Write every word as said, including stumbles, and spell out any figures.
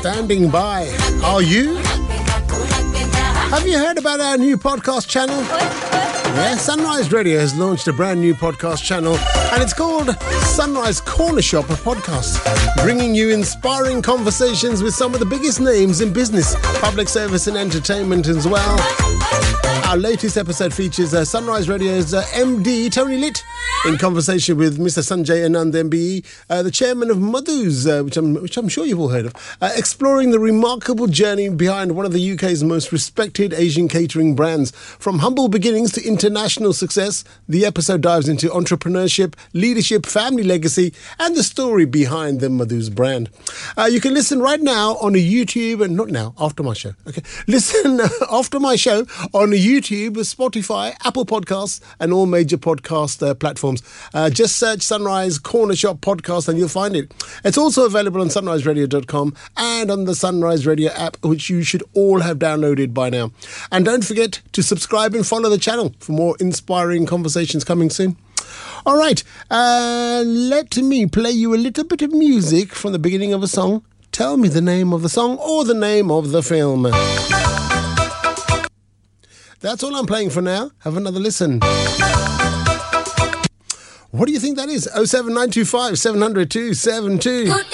standing by. Are you? Have you heard about our new podcast channel? Yeah, Sunrise Radio has launched a brand new podcast channel and it's called Sunrise Corner Shop Podcast, bringing you inspiring conversations with some of the biggest names in business, public service and entertainment as well. Our latest episode features uh, Sunrise Radio's uh, M D, Tony Litt, in conversation with Mister Sanjay Anand M B E, uh, the chairman of Madhu's, uh, which, I'm, which I'm sure you've all heard of, uh, exploring the remarkable journey behind one of the U K's most respected Asian catering brands. From humble beginnings to international success, the episode dives into entrepreneurship, leadership, family legacy, and the story behind the Madhu's brand. Uh, you can listen right now on a YouTube, and not now, after my show. Okay, listen after my show on a YouTube, Spotify, Apple Podcasts, and all major podcast uh, platforms. Uh, just search Sunrise Corner Shop Podcast and you'll find it. It's also available on sunrise radio dot com and on the Sunrise Radio app, which you should all have downloaded by now. And don't forget to subscribe and follow the channel for more inspiring conversations coming soon. All right, uh, let me play you a little bit of music from the beginning of a song. Tell me the name of the song or the name of the film. That's all I'm playing for now. Have another listen. What do you think that is? oh seven nine two five, seven hundred, two seven two.